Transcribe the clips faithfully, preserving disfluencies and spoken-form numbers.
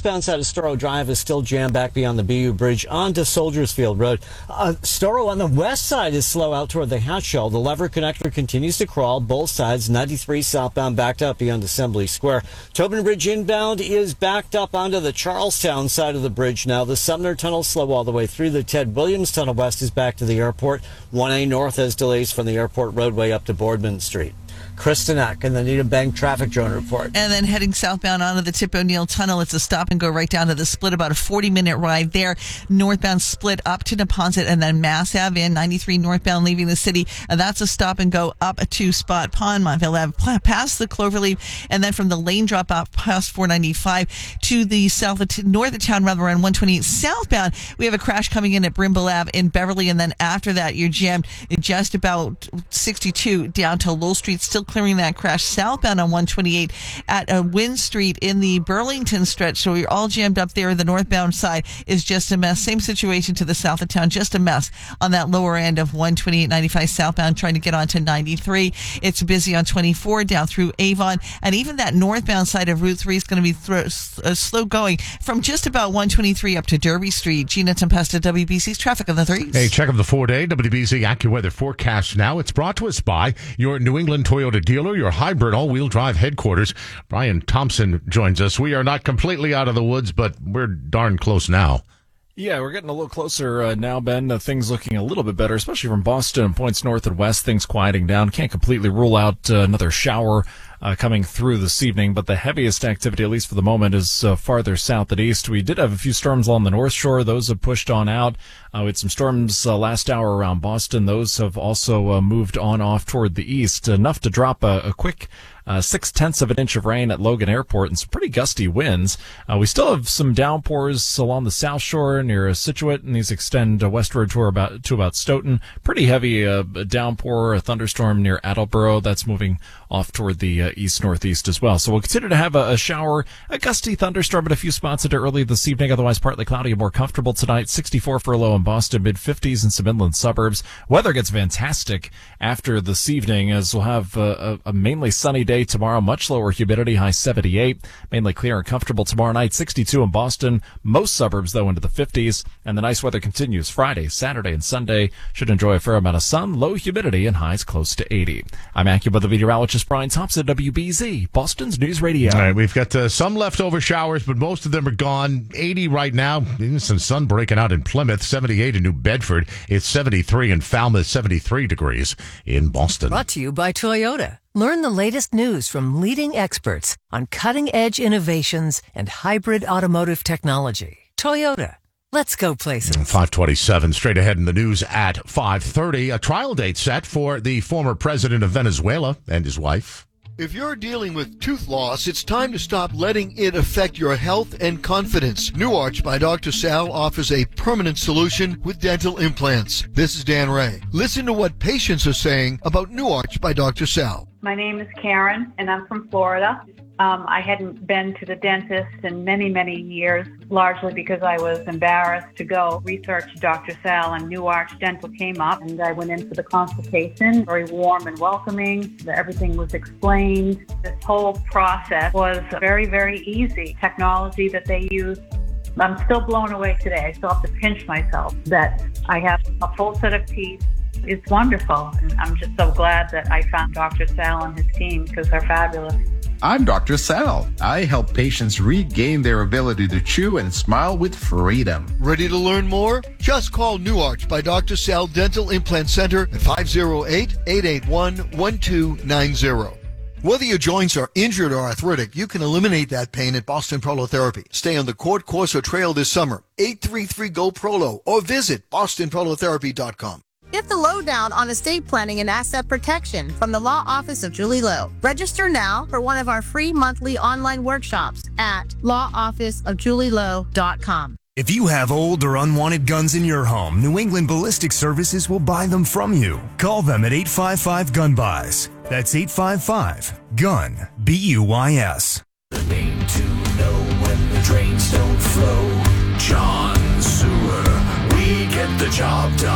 westbound side of Storrow Drive is still jammed back beyond the B U Bridge onto Soldiers Field Road. Uh, Storrow on the west side is slow out toward the Hatch Shell. The Lever Connector continues to crawl. Both sides, ninety-three southbound backed up beyond Assembly Square. Tobin Bridge inbound is backed up onto the Charlestown side of the bridge now. The Sumner Tunnel slow all the way through. The Ted Williams Tunnel west is back to the airport. one A north has delays from the airport roadway up to Boardman Street. Kristen Eck in the Needham Bank Traffic Drone Report. And then heading southbound onto the Tip O'Neill Tunnel, it's a stop and go right down to the split, about a forty-minute ride there. Northbound split up to Neponset and then Mass Ave in, ninety-three northbound leaving the city. And that's a stop and go up to Spot Pond, Montville Ave, past the Cloverleaf, and then from the lane drop off past four ninety-five to the south of t- north of town, rather, on one twenty-eight southbound. We have a crash coming in at Brimble Ave in Beverly, and then after that, you're jammed just about sixty-two down to Lowell Street, still clearing that crash southbound on one twenty-eight at uh, Wynn Street in the Burlington stretch. So you're all jammed up there. The northbound side is just a mess. Same situation to the south of town, just a mess on that lower end of one twenty-eight ninety-five southbound, trying to get onto ninety-three. It's busy on twenty-four down through Avon, and even that northbound side of Route three is going to be th- uh, slow going from just about one twenty-three up to Derby Street. Gina Tempesta, W B C's Traffic on the Threes. Hey, check of the four-day W B C AccuWeather forecast now. It's brought to us by your New England Toyota dealer, your hybrid all-wheel drive headquarters. Brian Thompson joins us. We are not completely out of the woods, but we're darn close now. Yeah, we're getting a little closer uh, now, Ben. Uh, things looking a little bit better, especially from Boston and points north and west. Things quieting down. Can't completely rule out uh, another shower uh, coming through this evening, but the heaviest activity, at least for the moment, is uh, farther south and east. We did have a few storms along the North Shore. Those have pushed on out. Uh, we had some storms uh, last hour around Boston. Those have also uh, moved on off toward the east, enough to drop a, a quick Uh, six-tenths of an inch of rain at Logan Airport and some pretty gusty winds. Uh, we still have some downpours along the South Shore near Scituate, and these extend uh, westward to about, to about Stoughton. Pretty heavy uh, downpour, a thunderstorm near Attleboro. That's moving off toward the uh, east-northeast as well. So we'll continue to have a, a shower, a gusty thunderstorm at a few spots into early this evening. Otherwise, partly cloudy and more comfortable tonight. sixty-four for a low in Boston, mid-fifties in some inland suburbs. Weather gets fantastic after this evening, as we'll have uh, a, a mainly sunny day tomorrow, much lower humidity, high seventy-eight, mainly clear and comfortable tomorrow night, sixty-two in Boston, most suburbs though into the fifties, and the nice weather continues Friday, Saturday, and Sunday. Should enjoy a fair amount of sun, low humidity, and highs close to eighty. I'm AccuWeather meteorologist Brian Thompson, W B Z, Boston's News Radio. All right, we've got uh, some leftover showers, but most of them are gone. eighty right now, even some sun breaking out in Plymouth, seventy-eight in New Bedford, it's seventy-three in Falmouth, seventy-three degrees in Boston. Brought to you by Toyota. Learn the latest news from leading experts on cutting-edge innovations and hybrid automotive technology. Toyota. Let's go places. five twenty-seven, straight ahead in the news at five thirty. A trial date set for the former president of Venezuela and his wife. If you're dealing with tooth loss, it's time to stop letting it affect your health and confidence. New Arch by Doctor Sal offers a permanent solution with dental implants. This is Dan Ray. Listen to what patients are saying about New Arch by Doctor Sal. My name is Karen, and I'm from Florida. Um, I hadn't been to the dentist in many, many years, largely because I was embarrassed to go research Doctor Sal, and New Arch Dental came up, and I went in for the consultation, very warm and welcoming. Everything was explained. This whole process was very, very easy. Technology that they use, I'm still blown away today. I still have to pinch myself that I have a full set of teeth. It's wonderful, and I'm just so glad that I found Doctor Sal and his team because they're fabulous. I'm Doctor Sal. I help patients regain their ability to chew and smile with freedom. Ready to learn more? Just call New Arch by Doctor Sal Dental Implant Center at five oh eight, eight eight one, one two nine zero. Whether your joints are injured or arthritic, you can eliminate that pain at Boston Prolotherapy. Stay on the court course or trail this summer. eight three three, G O, Prolo, or visit boston prolotherapy dot com. Get the lowdown on estate planning and asset protection from the Law Office of Julie Lowe. Register now for one of our free monthly online workshops at law office of julie lowe dot com. If you have old or unwanted guns in your home, New England Ballistic Services will buy them from you. Call them at eight five five, gun buys. That's eight five five, gun, B U Y S. The name to know when the drains don't flow. John Sewer. We get the job done. John Sewer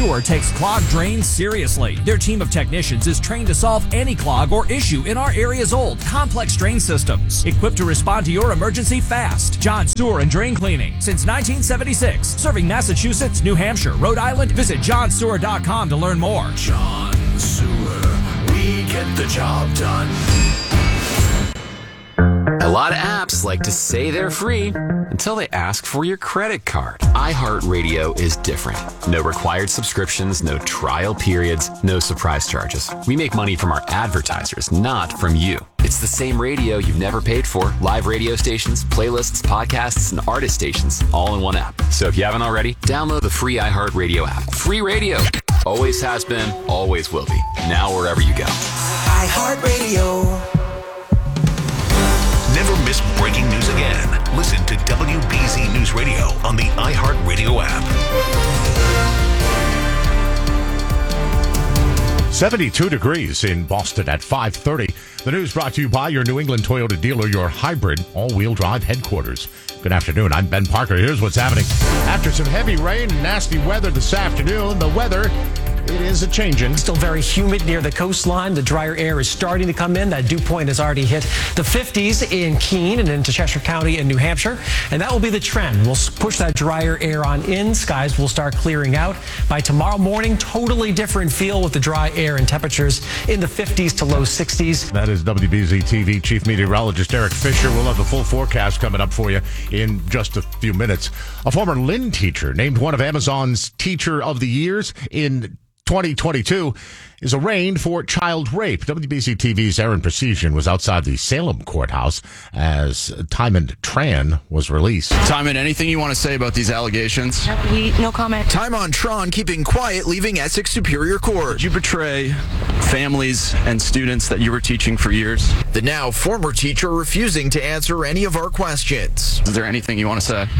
Sewer takes clogged drains seriously. Their team of technicians is trained to solve any clog or issue in our area's old, complex drain systems, equipped to respond to your emergency fast. John Sewer and Drain Cleaning, since nineteen seventy-six, serving Massachusetts, New Hampshire, Rhode Island. Visit john sewer dot com to learn more. John Sewer, we get the job done. A lot of apps like to say they're free until they ask for your credit card. iHeartRadio is different. No required subscriptions, no trial periods, no surprise charges. We make money from our advertisers, not from you. It's the same radio you've never paid for. Live radio stations, playlists, podcasts, and artist stations, all in one app. So if you haven't already, download the free iHeartRadio app. Free radio. Always has been, always will be. Now wherever you go. iHeartRadio. Never miss breaking news again. Listen to W B Z News Radio on the iHeartRadio app. seventy-two degrees in Boston at five thirty. The news brought to you by your New England Toyota dealer, your hybrid all-wheel drive headquarters. Good afternoon. I'm Ben Parker. Here's what's happening. After some heavy rain and nasty weather this afternoon, the weather, it is a changing. Still very humid near the coastline. The drier air is starting to come in. That dew point has already hit the fifties in Keene and into Cheshire County and New Hampshire. And that will be the trend. We'll push that drier air on in. Skies will start clearing out. By tomorrow morning, totally different feel with the dry air and temperatures in the fifties to low sixties. That is W B Z T V Chief Meteorologist Eric Fisher. We'll have the full forecast coming up for you in just a few minutes. A former Lynn teacher named one of Amazon's Teacher of the Years in twenty twenty-two is arraigned for child rape. W B Z T V's Aaron Precision was outside the Salem courthouse as Timon Tran was released. Timon, anything you want to say about these allegations? We, no comment. Timon Tran keeping quiet, leaving Essex Superior Court. Did you betray families and students that you were teaching for years? The now former teacher refusing to answer any of our questions. Is there anything you want to say?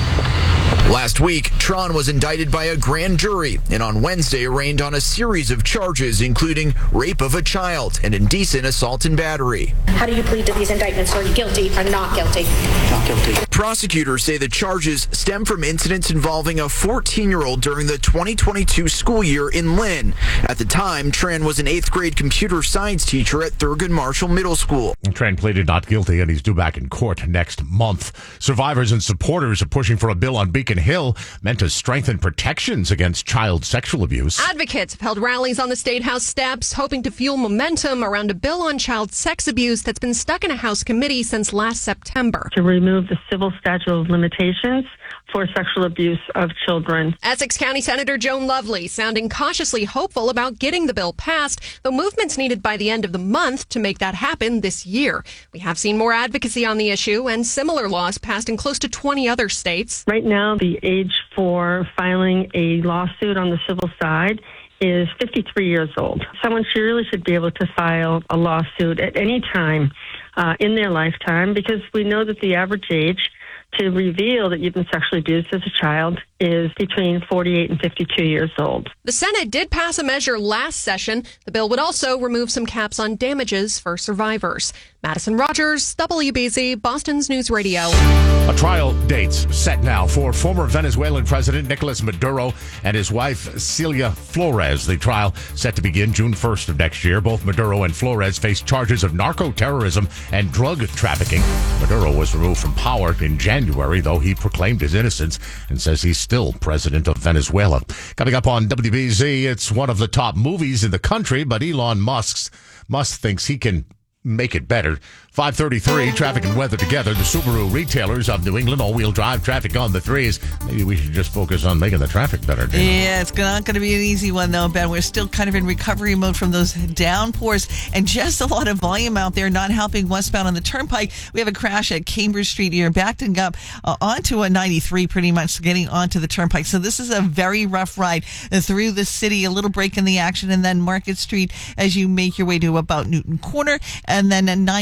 Last week, Tran was indicted by a grand jury and on Wednesday arraigned on a series of charges, including rape of a child and indecent assault and battery. How do you plead to these indictments? Are you guilty or not guilty? Not guilty. Prosecutors say the charges stem from incidents involving a fourteen-year-old during the twenty twenty-two school year in Lynn. At the time, Tran was an eighth grade computer science teacher at Thurgood Marshall Middle School. Tran pleaded not guilty and he's due back in court next month. Survivors and supporters are pushing for a bill on Beacon Hill meant to strengthen protections against child sexual abuse. Advocates have held rallies on the State House steps, hoping to fuel momentum around a bill on child sex abuse that's been stuck in a House committee since last September. To remove the civil statute of limitations for sexual abuse of children. Essex County Senator Joan Lovely sounding cautiously hopeful about getting the bill passed, though movement's needed by the end of the month to make that happen this year. We have seen more advocacy on the issue and similar laws passed in close to twenty other states. Right now, the age for filing a lawsuit on the civil side is fifty-three years old. Someone should really should be able to file a lawsuit at any time uh, in their lifetime, because we know that the average age to reveal that you've been sexually abused as a child is between forty-eight and fifty-two years old. The Senate did pass a measure last session. The bill would also remove some caps on damages for survivors. Madison Rogers, W B Z, Boston's News Radio. A trial date's set now for former Venezuelan President Nicolas Maduro and his wife Celia Flores. The trial set to begin June first of next year. Both Maduro and Flores face charges of narco-terrorism and drug trafficking. Maduro was removed from power in January, though he proclaimed his innocence and says he's still president of Venezuela. Coming up on W B Z, it's one of the top movies in the country, but Elon Musk's Musk thinks he can make it better. five thirty-three, traffic and weather together. The Subaru retailers of New England, all-wheel drive traffic on the threes. Maybe we should just focus on making the traffic better. Dana. Yeah, it's not going to be an easy one, though, Ben. We're still kind of in recovery mode from those downpours and just a lot of volume out there not helping westbound on the turnpike. We have a crash at Cambridge Street here, backing up uh, onto a ninety-three pretty much, getting onto the turnpike. So this is a very rough ride uh, through the city, a little break in the action, and then Market Street as you make your way to about Newton Corner, and then a ninety-five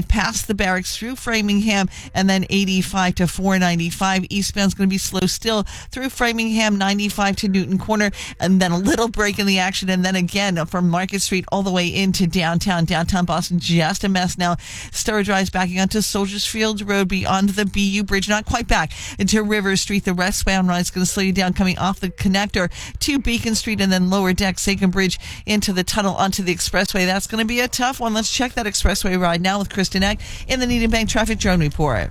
eighty-five past the barracks through Framingham, and then eighty-five to four ninety-five. Eastbound's going to be slow still through Framingham, ninety-five to Newton Corner, and then a little break in the action, and then again from Market Street all the way into downtown. Downtown Boston, just a mess now. Star Drive's backing onto Soldiers Field Road beyond the B U Bridge, not quite back into River Street. The westbound ride is going to slow you down coming off the connector to Beacon Street, and then lower deck, Sagan Bridge into the tunnel onto the expressway. That's going to be a tough one. Let's check that expressway ride now with Kristen Eck in the Needham Bank Traffic Drone Report.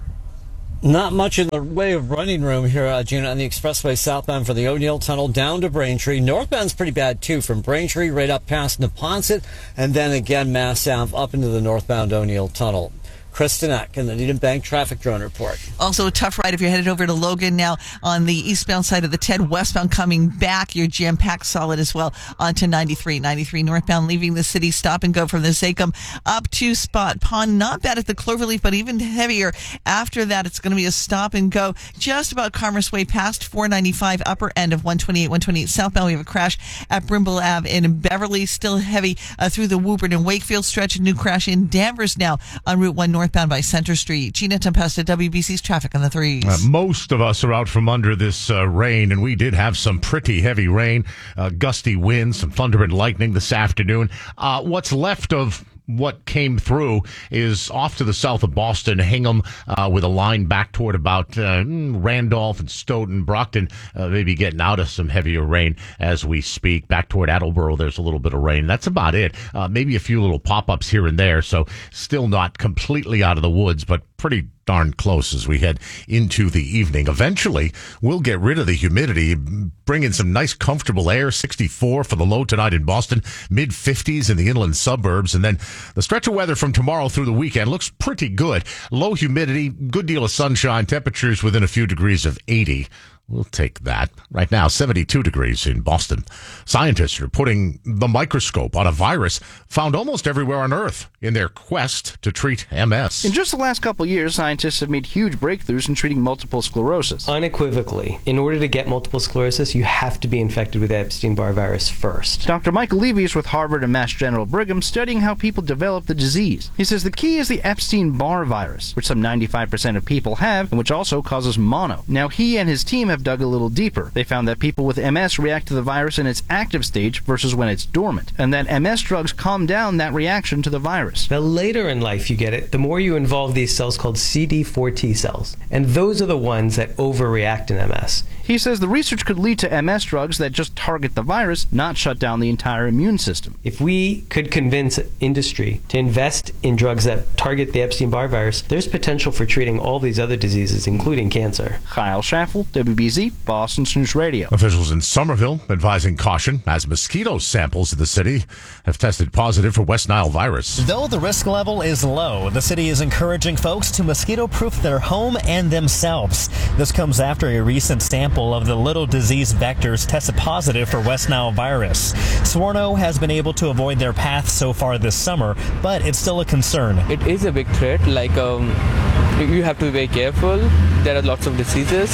Not much in the way of running room here, uh, Gina, on the expressway southbound for the O'Neill Tunnel down to Braintree. Northbound's pretty bad, too, from Braintree right up past Neponset, and then again Mass Ave up into the northbound O'Neill Tunnel. Kristen Eck in the Needham Bank Traffic Drone Report. Also a tough ride if you're headed over to Logan now on the eastbound side of the Ted. Westbound coming back, you're jam-packed solid as well onto ninety-three. ninety-three northbound leaving the city. Stop and go from the Sachem up to Spot Pond. Not bad at the Cloverleaf, but even heavier after that. It's going to be a stop and go just about Commerce Way past four ninety-five, upper end of one twenty-eight. one twenty-eight southbound. We have a crash at Brimble Ave in Beverly. Still heavy uh, through the Woburn and Wakefield stretch. A new crash in Danvers now on Route one northbound by Center Street. Gina Tempesta, W B C's traffic on the threes. Uh, most of us are out from under this uh, rain, and we did have some pretty heavy rain, uh, gusty winds, some thunder and lightning this afternoon. Uh, what's left of what came through is off to the south of Boston, Hingham, uh, with a line back toward about uh, Randolph and Stoughton. Brockton uh, maybe getting out of some heavier rain as we speak. Back toward Attleboro, there's a little bit of rain. That's about it. Uh, maybe a few little pop-ups here and there, so still not completely out of the woods, but pretty darn close as we head into the evening. Eventually, we'll get rid of the humidity, bring in some nice, comfortable air. sixty-four for the low tonight in Boston, mid fifties in the inland suburbs, and then the stretch of weather from tomorrow through the weekend looks pretty good. Low humidity, good deal of sunshine, temperatures within a few degrees of eighty. We'll take that. Right now, seventy-two degrees in Boston. Scientists are putting the microscope on a virus found almost everywhere on Earth in their quest to treat M S. In just the last couple of years, scientists have made huge breakthroughs in treating multiple sclerosis. Unequivocally, in order to get multiple sclerosis, you have to be infected with Epstein-Barr virus first. Doctor Michael Levy is with Harvard and Mass General Brigham studying how people develop the disease. He says the key is the Epstein-Barr virus, which some ninety-five percent of people have, and which also causes mono. Now, he and his team have dug a little deeper. They found that people with M S react to the virus in its active stage versus when it's dormant, and that M S drugs calm down that reaction to the virus. The later in life you get it, the more you involve these cells called C D four T cells, and those are the ones that overreact in M S. He says the research could lead to M S drugs that just target the virus, not shut down the entire immune system. If we could convince industry to invest in drugs that target the Epstein-Barr virus, there's potential for treating all these other diseases, including cancer. Kyle Schaffel, W B Z, Boston News Radio. Officials in Somerville advising caution as mosquito samples in the city have tested positive for West Nile virus. Though the risk level is low, the city is encouraging folks to mosquito-proof their home and themselves. This comes after a recent sample of the little disease vectors tested positive for West Nile virus. Swarno has been able to avoid their path so far this summer, but it's still a concern. It is a big threat. Like, um, you have to be very careful. There are lots of diseases.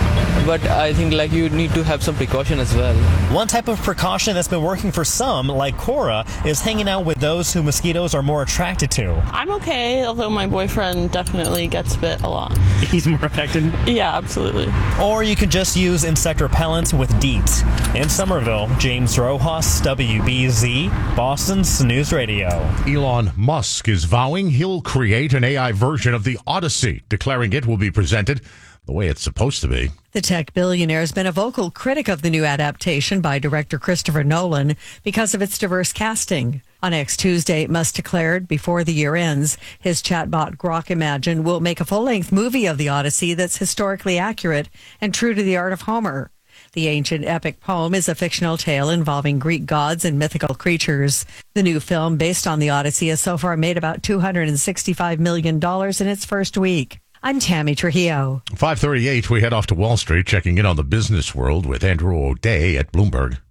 But I think like you need to have some precaution as well. One type of precaution that's been working for some, like Cora, is hanging out with those who mosquitoes are more attracted to. I'm okay, although my boyfriend definitely gets bit a lot. He's more affected? Yeah, absolutely. Or you could just use insect repellent with DEET. In Somerville, James Rojas, W B Z, Boston's News Radio. Elon Musk is vowing he'll create an A I version of the Odyssey, declaring it will be presented the way it's supposed to be. The tech billionaire has been a vocal critic of the new adaptation by director Christopher Nolan because of its diverse casting. On X Tuesday, Musk declared before the year ends, his chatbot Grok Imagine will make a full-length movie of the Odyssey that's historically accurate and true to the art of Homer. The ancient epic poem is a fictional tale involving Greek gods and mythical creatures. The new film, based on the Odyssey, has so far made about two hundred sixty-five million dollars in its first week. I'm Tammy Trujillo. five thirty-eight, we head off to Wall Street, checking in on the business world with Andrew O'Day at Bloomberg.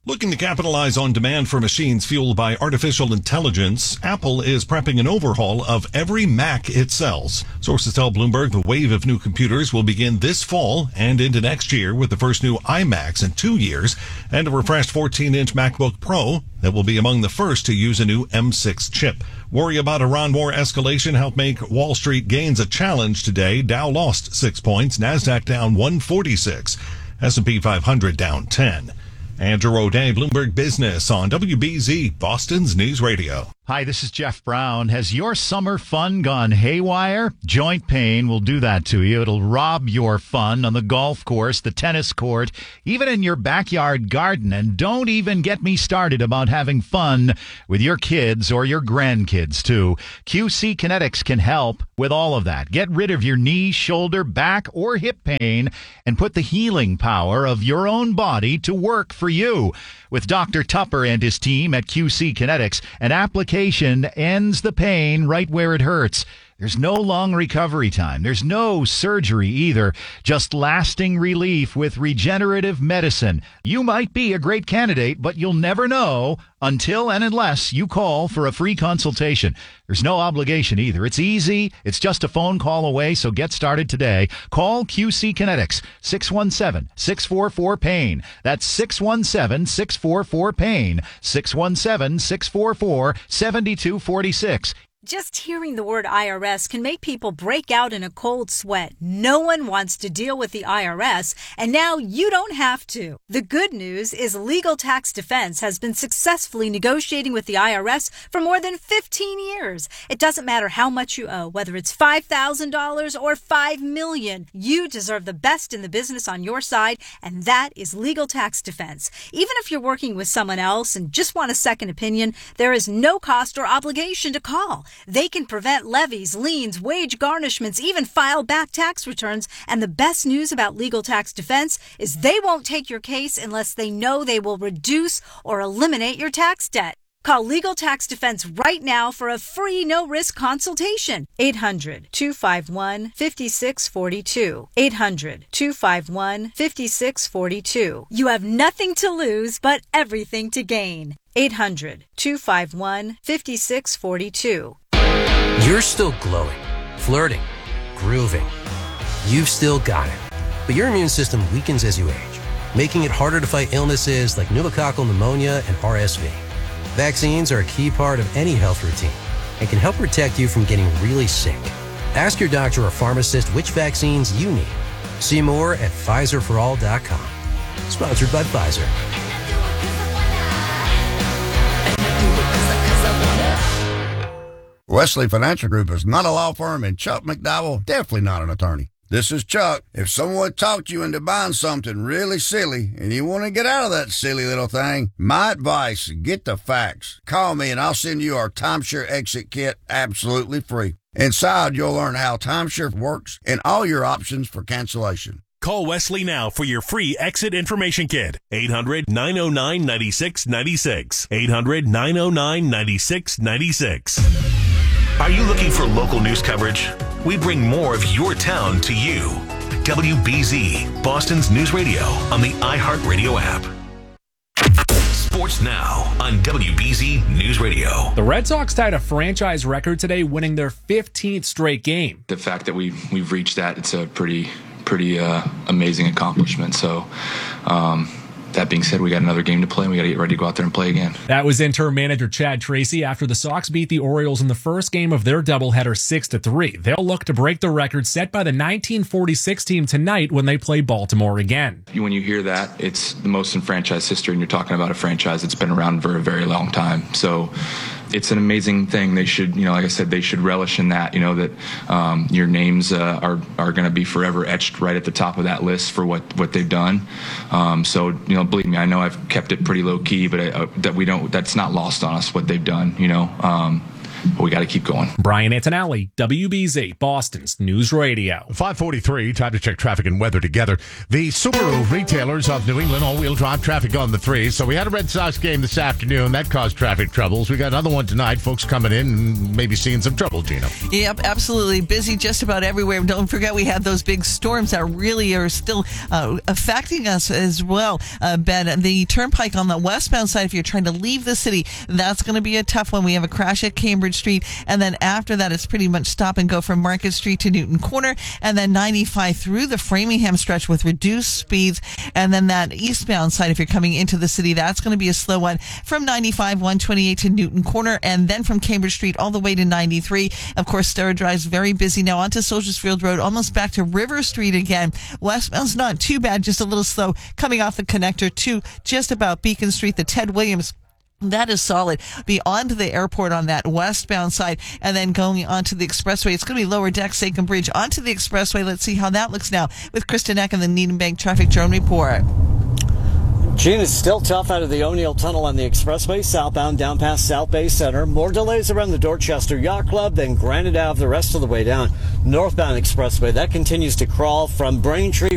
Looking to capitalize on demand for machines fueled by artificial intelligence, Apple is prepping an overhaul of every Mac it sells. Sources tell Bloomberg the wave of new computers will begin this fall and into next year with the first new iMacs in two years and a refreshed fourteen-inch MacBook Pro that will be among the first to use a new M six chip. Worry about Iran war escalation helped make Wall Street gains a challenge today. Dow lost six points, NASDAQ down one forty-six, S and P five hundred down ten. Andrew O'Day, Bloomberg Business on W B Z, Boston's News Radio. Hi, this is Jeff Brown. Has your summer fun gone haywire? Joint pain will do that to you. It'll rob your fun on the golf course, the tennis court, even in your backyard garden. And don't even get me started about having fun with your kids or your grandkids, too. Q C Kinetics can help with all of that. Get rid of your knee, shoulder, back, or hip pain and put the healing power of your own body to work for you. With Doctor Tupper and his team at Q C Kinetics, an application ends the pain right where it hurts. There's no long recovery time. There's no surgery either. Just lasting relief with regenerative medicine. You might be a great candidate, but you'll never know until and unless you call for a free consultation. There's no obligation either. It's easy. It's just a phone call away, so get started today. Call Q C Kinetics, six one seven, six four four, PAIN. That's six one seven, six four four, PAIN, six one seven, six four four, seven two four six. Just hearing the word I R S can make people break out in a cold sweat. No one wants to deal with the I R S, and now you don't have to. The good news is Legal Tax Defense has been successfully negotiating with the I R S for more than fifteen years. It doesn't matter how much you owe, whether it's five thousand dollars or five million dollars. You deserve the best in the business on your side, and that is Legal Tax Defense. Even if you're working with someone else and just want a second opinion, there is no cost or obligation to call. They can prevent levies, liens, wage garnishments, even file back tax returns. And the best news about Legal Tax Defense is they won't take your case unless they know they will reduce or eliminate your tax debt. Call Legal Tax Defense right now for a free no-risk consultation. eight hundred, two five one, five six four two. eight hundred, two five one, five six four two. You have nothing to lose but everything to gain. eight hundred, two five one, five six four two. You're still glowing, flirting, grooving. You've still got it. But your immune system weakens as you age, making it harder to fight illnesses like pneumococcal pneumonia and R S V. Vaccines are a key part of any health routine and can help protect you from getting really sick. Ask your doctor or pharmacist which vaccines you need. See more at Pfizer for all dot com. Sponsored by Pfizer. Wesley Financial Group is not a law firm, and Chuck McDowell, definitely not an attorney. This is Chuck. If someone talked you into buying something really silly and you want to get out of that silly little thing, my advice, get the facts. Call me and I'll send you our Timeshare Exit Kit absolutely free. Inside, you'll learn how timeshare works and all your options for cancellation. Call Wesley now for your free exit information kit. eight hundred, nine oh nine, nine six nine six. eight hundred, nine oh nine, nine six nine six. Are you looking for local news coverage? We bring more of your town to you. W B Z, Boston's News Radio on the iHeartRadio app. Sports now on W B Z News Radio. The Red Sox tied a franchise record today, winning their fifteenth straight game. The fact that we, we've reached that, it's a pretty, pretty uh, amazing accomplishment. So, um, that being said, we got another game to play, and we got to get ready to go out there and play again. That was interim manager Chad Tracy after the Sox beat the Orioles in the first game of their doubleheader six to three. They'll look to break the record set by the nineteen forty-six team tonight when they play Baltimore again. When you hear that, it's the most in franchise history, and you're talking about a franchise that's been around for a very long time. So it's an amazing thing. They should, you know, like I said, they should relish in that, you know, that um, your names uh, are are going to be forever etched right at the top of that list for what, what they've done. Um, so, you know, believe me, I know I've kept it pretty low key, but I, uh, that we don't, that's not lost on us what they've done, you know. Um, but we got to keep going. Brian Antonelli, W B Z, Boston's News Radio. five forty-three, time to check traffic and weather together. The Subaru retailers of New England all-wheel drive traffic on the three. So we had a Red Sox game this afternoon. That caused traffic troubles. We got another one tonight. Folks coming in and maybe seeing some trouble, Gina. Yep, absolutely. Busy just about everywhere. Don't forget we had those big storms that really are still uh, affecting us as well, uh, Ben. The turnpike on the westbound side, if you're trying to leave the city, that's going to be a tough one. We have a crash at Cambridge Street, and then after that, it's pretty much stop and go from Market Street to Newton Corner, and then ninety-five through the Framingham stretch with reduced speeds, and then that eastbound side, if you're coming into the city, that's going to be a slow one from ninety-five, one twenty-eight to Newton Corner, and then from Cambridge Street all the way to ninety-three. Of course, Star Drive's very busy now onto Soldiers Field Road, almost back to River Street again. Westbound's not too bad, just a little slow coming off the connector to just about Beacon Street, the Ted Williams. That is solid. Be onto the airport on that westbound side, and then going onto the expressway. It's going to be Lower Deck, Sakem Bridge onto the expressway. Let's see how that looks now with Kristen Eck and the Needham Bank Traffic Drone Report. Gene, is still tough out of the O'Neill Tunnel on the expressway, southbound down past South Bay Center. More delays around the Dorchester Yacht Club, then Granite Ave the rest of the way down. Northbound expressway, that continues to crawl from Braintree